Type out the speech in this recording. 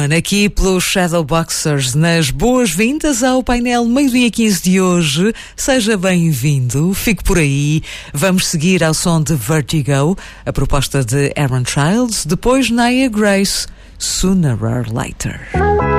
Aqui pelos Shadowboxers, nas boas-vindas ao painel meio-dia 15 de hoje. Seja bem-vindo, fique por aí. Vamos seguir ao som de Vertigo, a proposta de Aaron Childs, depois Nia Grace, Sooner or Later.